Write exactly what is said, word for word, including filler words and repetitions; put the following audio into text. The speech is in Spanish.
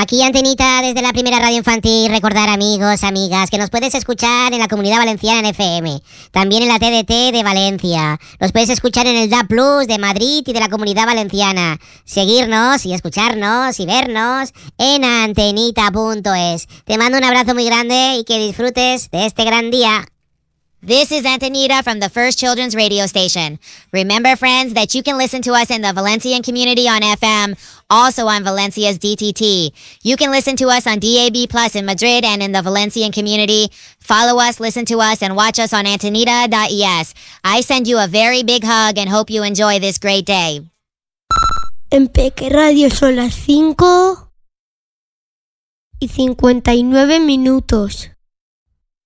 Aquí Antenita desde la primera radio infantil. Recordar, amigos, amigas, que nos puedes escuchar en la Comunidad Valenciana en F M, también en la T D T de Valencia. Nos puedes escuchar en el D A Plus de Madrid y de la Comunidad Valenciana. Seguirnos y escucharnos y vernos en antenita punto es. Te mando un abrazo muy grande y que disfrutes de este gran día. This is Antonita from the First Children's Radio Station. Remember, friends, that you can listen to us in the Valencian community on F M, also on Valencia's D T T. You can listen to us on D A B Plus in Madrid and in the Valencian community. Follow us, listen to us, and watch us on antonita dot e s. I send you a very big hug and hope you enjoy this great day. En Peque Radio son las cinco y cincuenta y nueve minutos.